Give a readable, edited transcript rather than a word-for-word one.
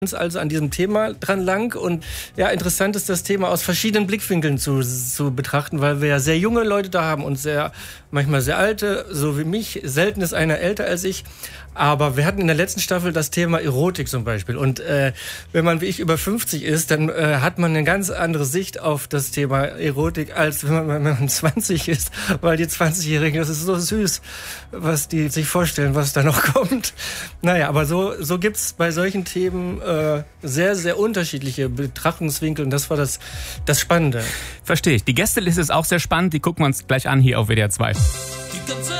also an diesem Thema dran lang. Und ja, interessant ist das Thema aus verschiedenen Blickwinkeln zu betrachten, weil wir ja sehr junge Leute da haben und manchmal sehr alte, so wie mich. Selten ist einer älter als ich. Aber wir hatten in der letzten Staffel das Thema Erotik zum Beispiel. Und wenn man wie ich über 50 ist, dann hat man eine ganz andere Sicht auf das Thema Erotik, als wenn man 20 ist. Weil die 20-Jährigen, das ist so süß, was die sich vorstellen, was da noch kommt. Naja, aber so gibt's bei solchen Themen sehr, sehr unterschiedliche Betrachtungswinkel. Und das war das Spannende. Verstehe ich. Die Gästeliste ist auch sehr spannend. Die gucken wir uns gleich an hier auf WDR 2.